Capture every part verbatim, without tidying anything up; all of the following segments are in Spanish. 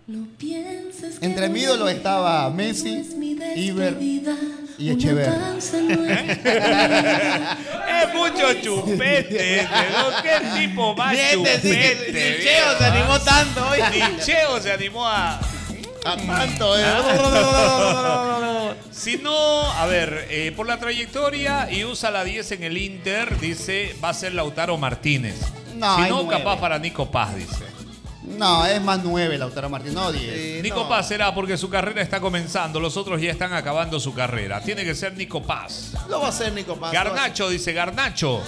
Entre mi ídolo estaba Messi, Iber y Echeverri. Es mucho chupete, ¿no? ¿Qué tipo más chupete? Ni Cheo se animó tanto hoy. Ni Cheo se animó a... A tanto, eh. Si no, a ver, eh, por la trayectoria y usa la diez en el Inter, dice, va a ser Lautaro Martínez. No, si hay no, nueve. capaz para Nico Paz, dice. No, es más nueve Lautaro Martínez, no diez. Sí, Nico no. Paz será porque su carrera está comenzando, los otros ya están acabando su carrera. Tiene que ser Nico Paz. Lo va a hacer Nico Paz. Garnacho, dice Garnacho.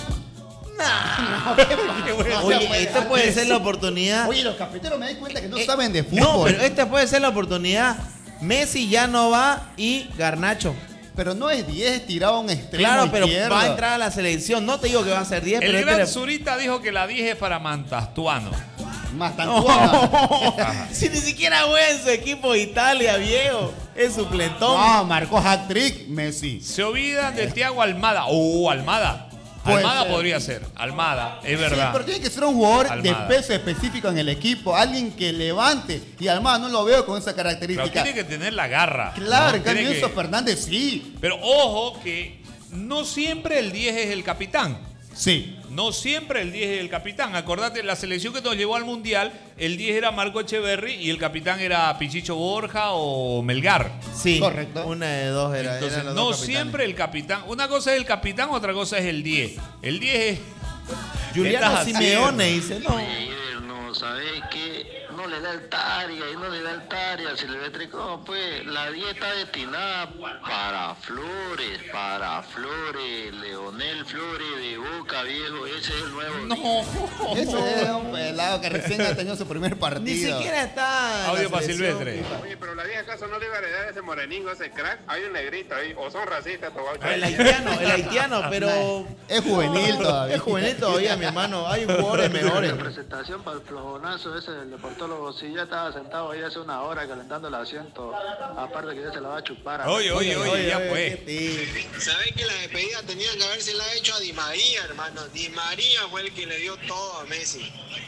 Oye, esta puede ser la oportunidad. Oye, los cafeteros me dan cuenta que no Eh, saben de fútbol. No, pero esta puede ser la oportunidad. Messi ya no va y Garnacho. Pero no es diez, es tirado a un extremo Claro, pero izquierdo. va a entrar a la selección. No te digo que va a ser diez, El pero gran este Zurita dijo que la diez es para Mantastuano. Más le- tantuana. Si ni siquiera juega en su equipo de Italia, viejo. Es suplentón. No, marcó hat-trick Messi. Se olvidan de Thiago Almada. Oh, Almada. Puede Almada ser. podría ser. Almada, es Sí, verdad. pero tiene que ser un jugador Almada. de peso específico en el equipo. Alguien que levante. Y Almada no lo veo con esa Pero característica. tiene que tener la garra. Claro, ¿no? en cambio Tiene Enzo que- Fernández sí. Pero ojo que no siempre el diez es el capitán. Sí. No siempre el diez es el capitán. Acordate, la selección que nos llevó al Mundial, el diez era Marco Echeverri y el capitán era Pichicho Borja o Melgar. Sí, Correcto. Una de dos era. Entonces, eran los no dos capitanes. siempre el capitán. Una cosa es el capitán, otra cosa es el diez. El diez es... Juliano Estás Simeone haciendo. dice, no. Oye, no, ¿sabes qué? No le da el taria y no le da el taria. Si le ve tricón, pues la diez está destinada para Flores, para Flores, Leonel Flores de Boca, viejo. Ese es el nuevo. No. Eso es un pelado que recién ha tenido su primer partido. Ni siquiera está. en Audio la para selección. Silvestre. Oye, pero la vieja acaso no le iba a heredar ese moreningo, ese crack. Hay un negrito ahí, o son racistas, estos gauchos. El haitiano, el haitiano, pero. Es juvenil todavía. Es juvenil todavía, mi hermano. Hay jugadores mejores. La presentación para el flojonazo ese del deportólogo, si ya estaba sentado ahí hace una hora calentando el asiento, aparte que ya se la va a chupar. Oye, oye, oye, ya qué fue. tío. ¿Sabés que la despedida tenían que haberse la hecho a Di María, hermano? Di María fue el que le dio todo a Messi.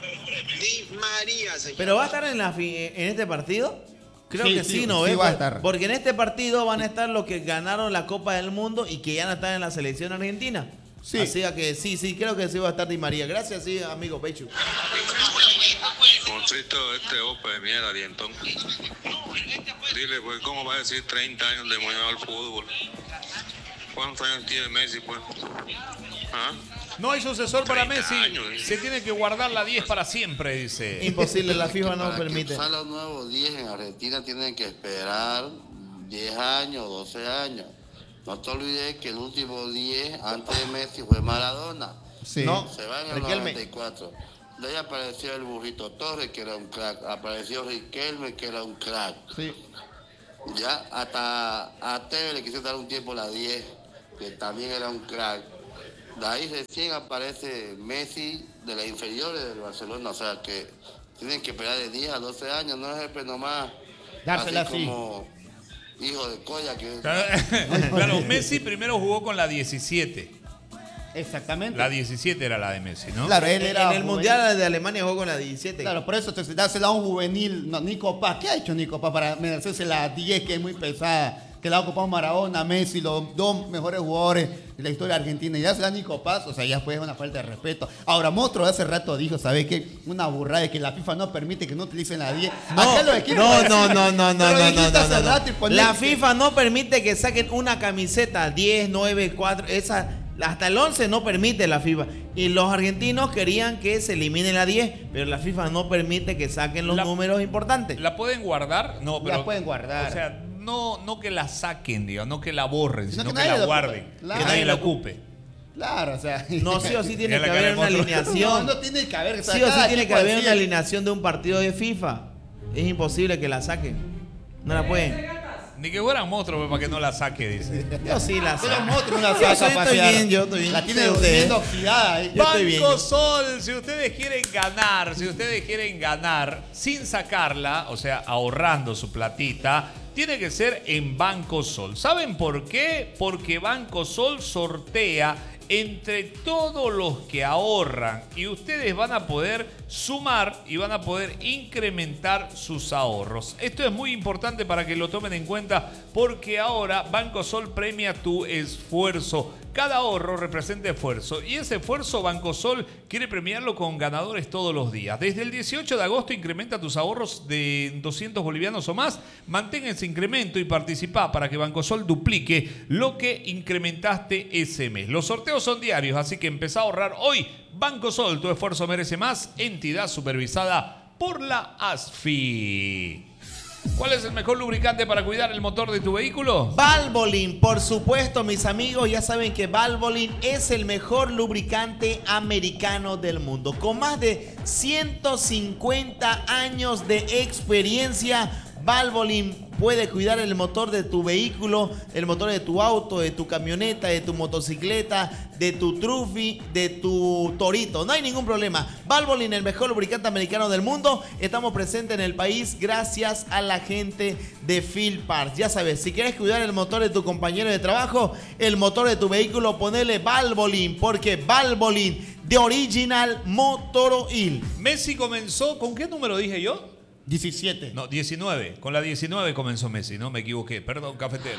Di María, señor. Pero va a estar en, la fi- en este partido. Creo Sí, que sí, sí, ¿no? sí ¿Ves? va a estar. Porque en este partido van a estar los que ganaron la Copa del Mundo y que ya no están en la selección argentina. Sí. Así que sí, sí, creo que sí va a estar Di María. Gracias, sí, amigo Pechu. Monstruito, este ope de mierda, dientón. Dile, pues, ¿cómo va a decir treinta años de moñado al fútbol? ¿Cuántos años tiene Messi, pues? ¿Ah? No hay sucesor para treinta Messi. años, ¿eh? Se tiene que guardar la diez para siempre, dice. Imposible, la FIFA no Para permite. que usar los nuevos diez en Argentina tienen que esperar diez años, doce años. No te olvides que el último diez antes de Messi fue Maradona. Sí. No. Se va en el Riquelme. noventa y cuatro. De ahí apareció el Burrito Torres, que era un crack. Apareció Riquelme, que era un crack. Sí. Ya hasta a Tevez le quise dar un tiempo la diez, que también era un crack. De ahí recién aparece Messi de las inferiores del Barcelona. O sea que tienen que esperar de diez a doce años, no es el nomás. Dársela así así. como hijo de colla que Claro, Messi primero jugó con la diecisiete. Exactamente. La diecisiete era la de Messi, ¿no? Claro, él En era el juvenil. Mundial de Alemania jugó con la diecisiete. Claro, por eso te dársela a un juvenil. No, Nico Paz. ¿Qué ha hecho Nico Paz para merecerse la diez, que es muy pesada? Que la ha ocupado Maradona, Messi, los dos mejores jugadores de la historia argentina. Y dársela a Nico Paz, o sea, ya fue una falta de respeto. Ahora, Monstruo hace rato dijo, ¿sabes qué? Una burrada de que la FIFA no permite que no utilicen la diez. No, Acá los equipos no, decían- no, no, no, no, Pero no, dijiste no, hace no, no. rato y ponés La que- FIFA no permite que saquen una camiseta diez, nueve, cuatro, esa, hasta el once no permite la FIFA. Y los argentinos querían que se elimine la diez, pero la FIFA no permite que saquen los La- números importantes. ¿La pueden guardar? No, pero. La pueden guardar. O sea, no, no que la saquen, digo, no que la borren, Sino sino que que, nadie la la guarden. ocupe. Claro. Que nadie la ocupe. Claro, o sea. No, sí o sí tiene Ya la que cara haber de una monstruo. alineación. No, no tiene que haber. O sea, Sí o sí cada tiene que equipo haber una decide. alineación de un partido de FIFA. Es imposible que la saquen. No la pueden. Ni que fueran monstruos para que no la saque, dice. Yo sí la Pero saco. Monstruo no la Yo saca soy- a estoy pasear. bien, yo estoy bien. La tiene Sí, ustedes. durmiendo oxidada. ¿eh? Yo estoy bien, Banco yo. Sol, si ustedes quieren ganar, si ustedes quieren ganar sin sacarla, o sea, ahorrando su platita, tiene que ser en Banco Sol. ¿Saben por qué? Porque Banco Sol sortea entre todos los que ahorran y ustedes van a poder sumar y van a poder incrementar sus ahorros. Esto es muy importante para que lo tomen en cuenta porque ahora BancoSol premia tu esfuerzo. Cada ahorro representa esfuerzo y ese esfuerzo BancoSol quiere premiarlo con ganadores todos los días. Desde el dieciocho de agosto incrementa tus ahorros de doscientos bolivianos o más. Mantén ese incremento y participa para que BancoSol duplique lo que incrementaste ese mes. Los sorteos son diarios, así que empezá a ahorrar hoy. BancoSol, tu esfuerzo merece más. Entidad supervisada por la A S F I. ¿Cuál es el mejor lubricante para cuidar el motor de tu vehículo? Valvoline, por supuesto, mis amigos, ya saben que Valvoline es el mejor lubricante americano del mundo. Con más de ciento cincuenta años de experiencia, Valvoline puede cuidar el motor de tu vehículo, el motor de tu auto, de tu camioneta, de tu motocicleta, de tu trufi, de tu torito. No hay ningún problema. Valvoline, el mejor lubricante americano del mundo. Estamos presentes en el país gracias a la gente de Field Parts. Ya sabes, si quieres cuidar el motor de tu compañero de trabajo, el motor de tu vehículo, ponele Valvoline, porque Valvoline de Original Motor Oil. Messi comenzó, ¿con qué número dije yo? diecisiete. No, diecinueve. Con la diecinueve comenzó Messi, no me equivoqué. Perdón, cafetero.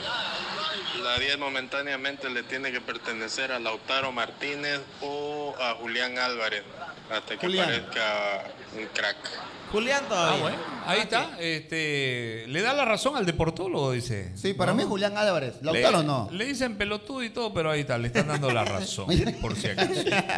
La diez momentáneamente le tiene que pertenecer a Lautaro Martínez o a Julián Álvarez, hasta que Julián. parezca un crack. Julián Ah, todavía. bueno, ahí está. Este, le da la razón al deportólogo, dice. Sí, para ¿no? mí Julián Álvarez. Lautaro le, no. Le dicen pelotudo y todo, pero ahí está, le están dando la razón, por si acaso.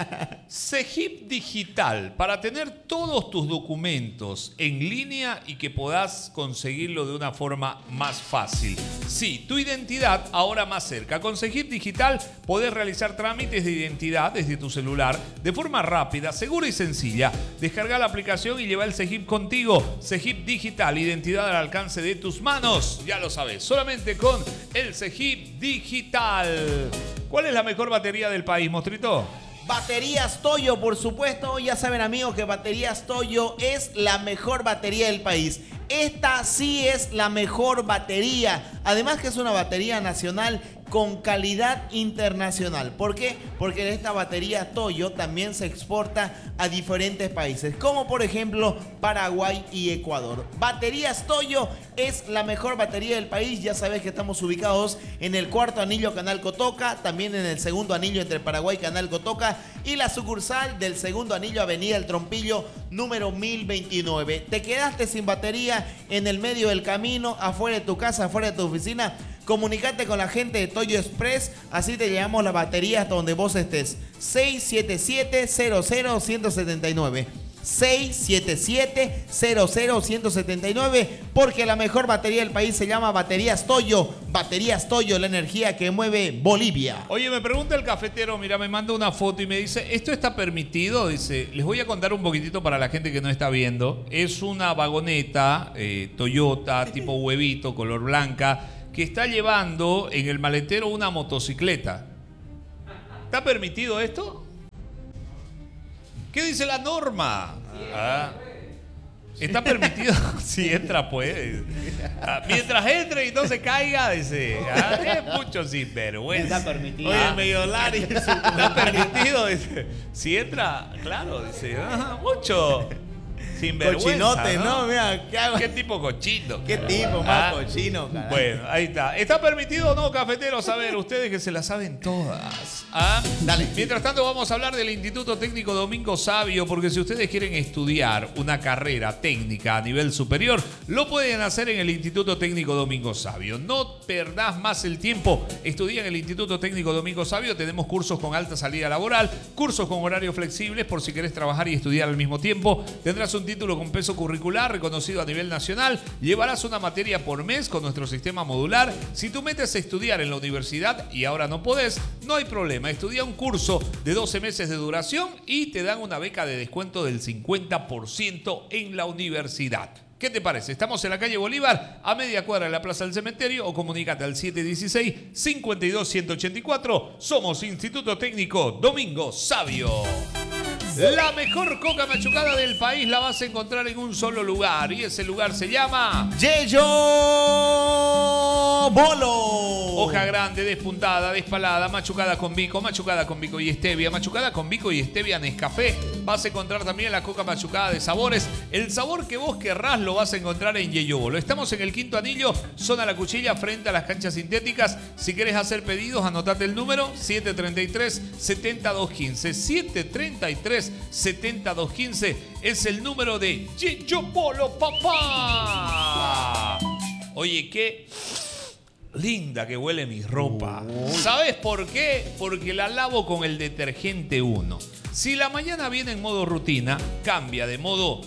Cegip Digital, para tener todos tus documentos en línea y que puedas conseguirlo de una forma más fácil. Sí, tu identidad ahora más cerca. Con Cegip Digital podés realizar trámites de identidad desde tu celular de forma rápida, segura y sencilla. Descarga la aplicación y lleva el Cegip contigo. Cegip Digital, identidad al alcance de tus manos. Ya lo sabes, solamente con el Cegip Digital. ¿Cuál es la mejor batería del país, Mostrito? Baterías Toyo, por supuesto. Ya saben, amigos, que Baterías Toyo es la mejor batería del país. Esta sí es la mejor batería. Además que es una batería nacional con calidad internacional. ¿Por qué? Porque esta batería Toyo también se exporta a diferentes países, como por ejemplo Paraguay y Ecuador. Baterías Toyo es la mejor batería del país. Ya sabes que estamos ubicados en el cuarto anillo Canal Cotoca, también en el segundo anillo entre Paraguay y Canal Cotoca, y la sucursal del segundo anillo Avenida El Trompillo número mil veintinueve. ¿Te quedaste sin batería en el medio del camino, afuera de tu casa, afuera de tu oficina? Comunicate con la gente de Toyo Express, así te llevamos la batería hasta donde vos estés. seis siete siete, cero cero, uno siete nueve. seis siete siete, cero cero, uno siete nueve, porque la mejor batería del país se llama Baterías Toyo. Baterías Toyo, la energía que mueve Bolivia. Oye, me pregunta el cafetero, mira, me manda una foto y me dice, ¿esto está permitido? Dice, les voy a contar un poquitito para la gente que no está viendo. Es una vagoneta eh, Toyota tipo huevito, color blanca, que está llevando en el maletero una motocicleta. ¿Está permitido esto? ¿Qué dice la norma? Ah, ¿está permitido? Si entra, puede. Ah, mientras entre y no se caiga, dice. Ah, es mucho sinvergüenza. Está permitido. Oye, el medio Lari. Está permitido, dice. Si entra, claro, dice. Ah, mucho. Sinvergüenza, Cochinote, ¿no? ¿no? Mira, ¿qué hago? ¿Qué tipo cochino? ¿Qué carajo? tipo más cochino, carajo? Bueno, ahí está. ¿Está permitido o no, cafeteros? A ver, ustedes que se la saben todas. ¿Ah? Dale. Mientras tanto, vamos a hablar del Instituto Técnico Domingo Sabio, porque si ustedes quieren estudiar una carrera técnica a nivel superior, lo pueden hacer en el Instituto Técnico Domingo Sabio. No perdás más el tiempo. Estudia en el Instituto Técnico Domingo Sabio. Tenemos cursos con alta salida laboral, cursos con horarios flexibles por si querés trabajar y estudiar al mismo tiempo. Tendrás un título con peso curricular reconocido a nivel nacional. Llevarás una materia por mes con nuestro sistema modular. Si tú metes a estudiar en la universidad y ahora no podés, no hay problema. Estudia un curso de doce meses de duración y te dan una beca de descuento del cincuenta por ciento en la universidad. ¿Qué te parece? Estamos en la calle Bolívar, a media cuadra de la Plaza del Cementerio, o comunícate al siete uno seis, cinco dos, uno ocho cuatro. Somos Instituto Técnico Domingo Sabio. La mejor coca machucada del país la vas a encontrar en un solo lugar, y ese lugar se llama Yeyo Bolo. hoja grande, despuntada, despalada, machucada con bico, machucada con bico y stevia, machucada con bico y stevia Nescafé. Vas a encontrar también la coca machucada de sabores. El sabor que vos querrás lo vas a encontrar en Yeyobolo. Estamos en el Quinto Anillo, zona La Cuchilla, frente a las canchas sintéticas. Si querés hacer pedidos, anotate el número siete tres tres, siete cero dos uno cinco. siete tres tres, siete cero dos uno cinco es el número de Yeyobolo, papá. Oye, qué linda que huele mi ropa. ¿Sabes por qué? Porque la lavo con el detergente uno. Si la mañana viene en modo rutina, cambia de modo